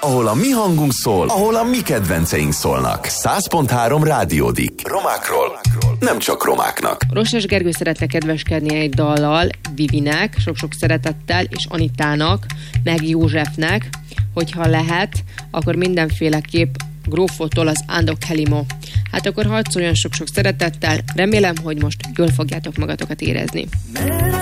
ahol a mi hangunk szól, ahol a mi kedvenceink szólnak. 100.3 Rádiódik. Romákról, nem csak romáknak. Rosás Gergő szeretne kedveskedni egy dallal Vivinek, sok-sok szeretettel, és Anitának, meg Józsefnek, hogyha lehet, akkor mindenféleképp Grófótól az Ándok Helimo. Hát akkor harcoljon sok-sok szeretettel, remélem, hogy most jól fogjátok magatokat érezni.